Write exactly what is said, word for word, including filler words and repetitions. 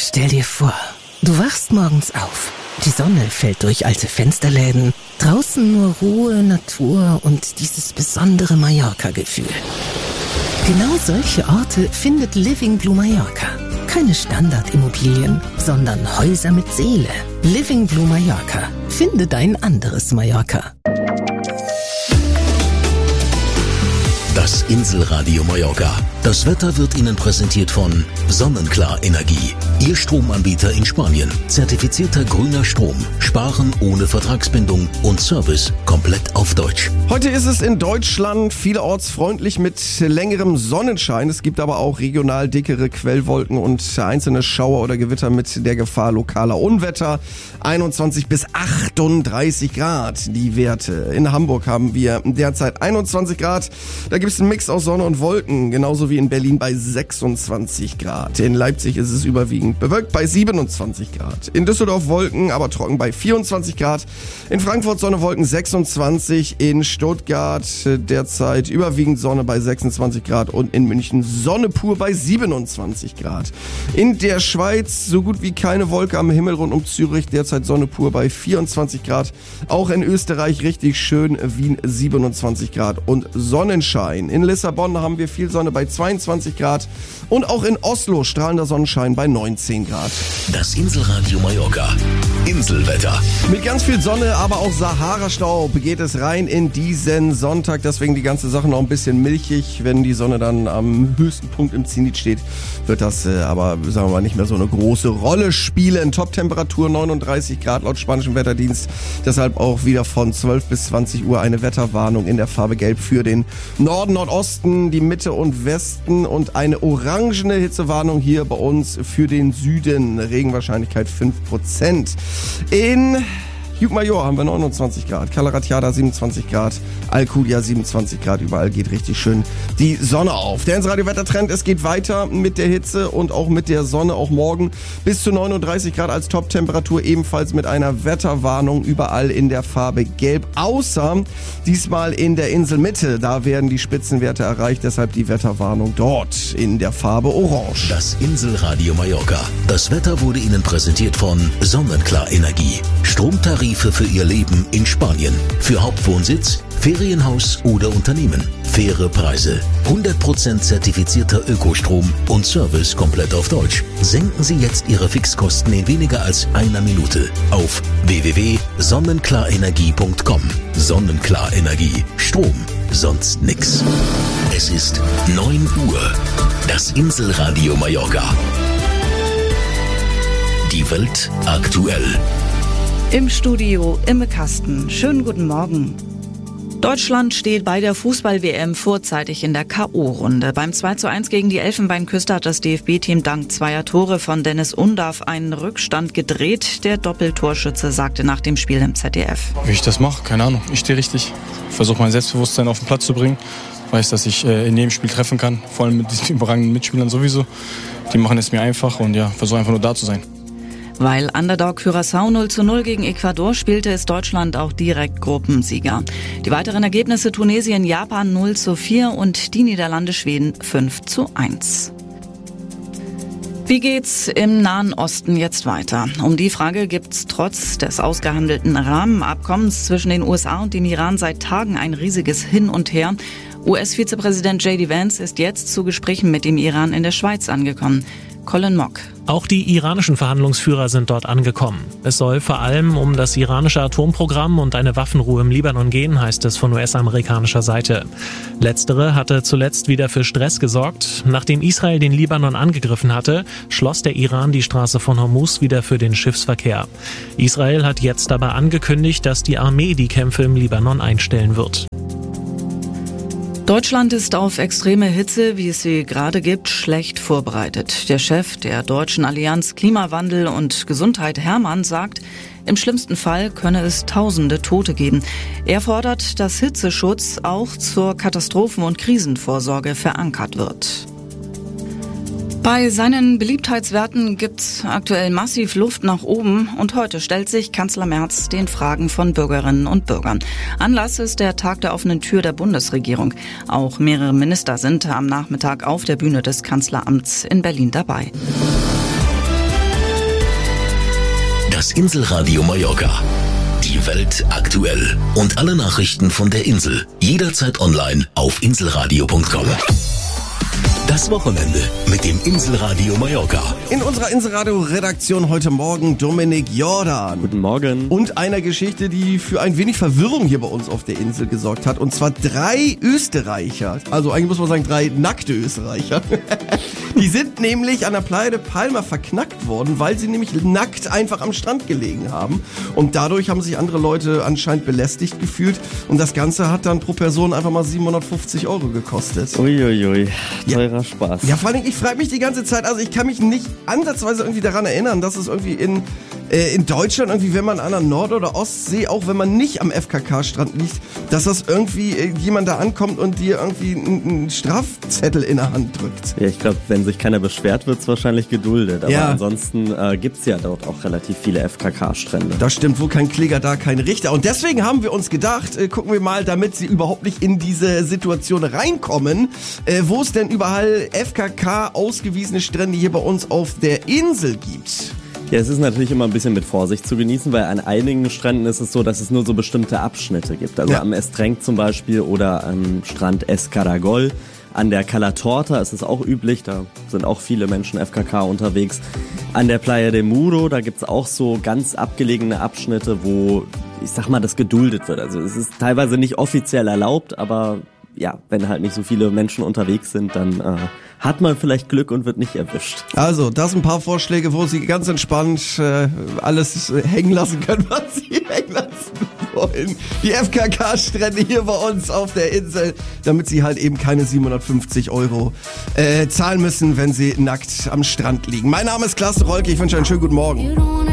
Stell dir vor, du wachst morgens auf. Die Sonne fällt durch alte Fensterläden. Draußen nur Ruhe, Natur und dieses besondere Mallorca-Gefühl. Genau solche Orte findet Living Blue Mallorca. Keine Standardimmobilien, sondern Häuser mit Seele. Living Blue Mallorca. Finde dein anderes Mallorca. Das Inselradio Mallorca. Das Wetter wird Ihnen präsentiert von Sonnenklar Energie. Ihr Stromanbieter in Spanien. Zertifizierter grüner Strom. Sparen ohne Vertragsbindung und Service komplett auf Deutsch. Heute ist es in Deutschland vielerorts freundlich mit längerem Sonnenschein. Es gibt aber auch regional dickere Quellwolken und einzelne Schauer oder Gewitter mit der Gefahr lokaler Unwetter. einundzwanzig bis achtunddreißig Grad die Werte. In Hamburg haben wir derzeit einundzwanzig Grad. Da gibt es einen Mix aus Sonne und Wolken, genauso wie in Berlin bei sechsundzwanzig Grad. In Leipzig ist es überwiegend bewölkt bei siebenundzwanzig Grad. In Düsseldorf Wolken, aber trocken bei vierundzwanzig Grad. In Frankfurt Sonne, Wolken sechsundzwanzig. In Stuttgart derzeit überwiegend Sonne bei sechsundzwanzig Grad und in München Sonne pur bei siebenundzwanzig Grad. In der Schweiz so gut wie keine Wolke am Himmel rund um Zürich, derzeit Sonne pur bei vierundzwanzig Grad. Auch in Österreich richtig schön, Wien siebenundzwanzig Grad und Sonnenschein. In Lissabon haben wir viel Sonne bei zweiundzwanzig Grad und auch in Oslo strahlender Sonnenschein bei neunzehn Grad. Das Inselradio Mallorca. Inselwetter. Mit ganz viel Sonne, aber auch Sahara-Staub geht es rein in diesen Sonntag. Deswegen die ganze Sache noch ein bisschen milchig. Wenn die Sonne dann am höchsten Punkt im Zenit steht, wird das äh, aber, sagen wir mal, nicht mehr so eine große Rolle spielen. Top-Temperatur neununddreißig Grad laut spanischem Wetterdienst. Deshalb auch wieder von zwölf bis zwanzig Uhr eine Wetterwarnung in der Farbe Gelb für den Norden, Nordosten, die Mitte und Westen und eine orangene Hitzewarnung hier bei uns für den Süden. Regenwahrscheinlichkeit fünf Prozent. In Hugh-Major haben wir neunundzwanzig Grad, Cala Ratjada siebenundzwanzig Grad, Alcudia siebenundzwanzig Grad, überall geht richtig schön die Sonne auf. Der Inselradio-Wettertrend, es geht weiter mit der Hitze und auch mit der Sonne, auch morgen bis zu neununddreißig Grad als Top-Temperatur, ebenfalls mit einer Wetterwarnung überall in der Farbe Gelb, außer diesmal in der Inselmitte, da werden die Spitzenwerte erreicht, deshalb die Wetterwarnung dort in der Farbe Orange. Das Inselradio Mallorca. Das Wetter wurde Ihnen präsentiert von Sonnenklar Energie. Stromtarif für Ihr Leben in Spanien. Für Hauptwohnsitz, Ferienhaus oder Unternehmen. Faire Preise. hundert Prozent zertifizierter Ökostrom und Service komplett auf Deutsch. Senken Sie jetzt Ihre Fixkosten in weniger als einer Minute auf w w w punkt sonnenklar-energie punkt com. Sonnenklar Energie. Strom. Sonst nix. Es ist neun Uhr. Das Inselradio Mallorca. Die Welt aktuell. Im Studio Imme Kasten. Schönen guten Morgen. Deutschland steht bei der Fußball-W M vorzeitig in der K O-Runde. Beim zwei zu eins gegen die Elfenbeinküste hat das D F B-Team dank zweier Tore von Dennis Undav einen Rückstand gedreht. Der Doppeltorschütze sagte nach dem Spiel im Z D F. Wie ich das mache, keine Ahnung. Ich stehe richtig. Ich versuche mein Selbstbewusstsein auf den Platz zu bringen. Ich weiß, dass ich in jedem Spiel treffen kann. Vor allem mit diesen überragenden Mitspielern sowieso. Die machen es mir einfach und ja, versuche einfach nur da zu sein. Weil Underdog Curaçao null zu null gegen Ecuador spielte, ist Deutschland auch direkt Gruppensieger. Die weiteren Ergebnisse Tunesien, Japan null zu vier und die Niederlande Schweden fünf zu eins. Wie geht's im Nahen Osten jetzt weiter? Um die Frage gibt's trotz des ausgehandelten Rahmenabkommens zwischen den U S A und dem Iran seit Tagen ein riesiges Hin und Her. U S-Vizepräsident J D Vance ist jetzt zu Gesprächen mit dem Iran in der Schweiz angekommen. Colin Mock. Auch die iranischen Verhandlungsführer sind dort angekommen. Es soll vor allem um das iranische Atomprogramm und eine Waffenruhe im Libanon gehen, heißt es von U S-amerikanischer Seite. Letztere hatte zuletzt wieder für Stress gesorgt. Nachdem Israel den Libanon angegriffen hatte, schloss der Iran die Straße von Hormuz wieder für den Schiffsverkehr. Israel hat jetzt aber angekündigt, dass die Armee die Kämpfe im Libanon einstellen wird. Deutschland ist auf extreme Hitze, wie es sie gerade gibt, schlecht vorbereitet. Der Chef der Deutschen Allianz Klimawandel und Gesundheit, Hermann, sagt, im schlimmsten Fall könne es tausende Tote geben. Er fordert, dass Hitzeschutz auch zur Katastrophen- und Krisenvorsorge verankert wird. Bei seinen Beliebtheitswerten gibt's aktuell massiv Luft nach oben und heute stellt sich Kanzler Merz den Fragen von Bürgerinnen und Bürgern. Anlass ist der Tag der offenen Tür der Bundesregierung. Auch mehrere Minister sind am Nachmittag auf der Bühne des Kanzleramts in Berlin dabei. Das Inselradio Mallorca. Die Welt aktuell. Und alle Nachrichten von der Insel. Jederzeit online auf inselradio punkt com. Das Wochenende mit dem Inselradio Mallorca. In unserer Inselradio-Redaktion heute Morgen Dominik Jordan. Guten Morgen. Und einer Geschichte, die für ein wenig Verwirrung hier bei uns auf der Insel gesorgt hat. Und zwar drei Österreicher. Also eigentlich muss man sagen, drei nackte Österreicher. Die sind nämlich an der Playa de Palma verknackt worden, weil sie nämlich nackt einfach am Strand gelegen haben. Und dadurch haben sich andere Leute anscheinend belästigt gefühlt. Und das Ganze hat dann pro Person einfach mal siebenhundertfünfzig Euro gekostet. Uiuiui, teurer ja. Spaß. Ja, vor allem, ich frage mich die ganze Zeit, also ich kann mich nicht ansatzweise irgendwie daran erinnern, dass es irgendwie in, äh, in Deutschland irgendwie, wenn man an der Nord- oder Ostsee, auch wenn man nicht am F K K-Strand liegt, dass das irgendwie äh, jemand da ankommt und dir irgendwie einen Strafzettel in der Hand drückt. Ja, ich glaube, wenn sich keiner beschwert, wird es wahrscheinlich geduldet. Aber ja. ansonsten äh, gibt es ja dort auch relativ viele F K K-Strände. Das stimmt, wo kein Kläger, da kein Richter. Und deswegen haben wir uns gedacht, äh, gucken wir mal, damit sie überhaupt nicht in diese Situation reinkommen, äh, wo es denn überall F K K ausgewiesene Strände hier bei uns auf der Insel gibt. Ja, es ist natürlich immer ein bisschen mit Vorsicht zu genießen, weil an einigen Stränden ist es so, dass es nur so bestimmte Abschnitte gibt. Also ja. am Estrenc zum Beispiel oder am Strand Escaragol. An der Cala Torta ist es auch üblich, da sind auch viele Menschen F K K unterwegs. An der Playa de Muro, da gibt's auch so ganz abgelegene Abschnitte, wo, ich sag mal, das geduldet wird. Also es ist teilweise nicht offiziell erlaubt, aber ja, wenn halt nicht so viele Menschen unterwegs sind, dann äh, hat man vielleicht Glück und wird nicht erwischt. Also, das sind ein paar Vorschläge, wo Sie ganz entspannt äh, alles äh, hängen lassen können, was Sie hängen lassen wollen. Die F K K-Strände hier bei uns auf der Insel, damit Sie halt eben keine siebenhundertfünfzig Euro äh, zahlen müssen, wenn Sie nackt am Strand liegen. Mein Name ist Klaas Rolke, ich wünsche einen schönen guten Morgen.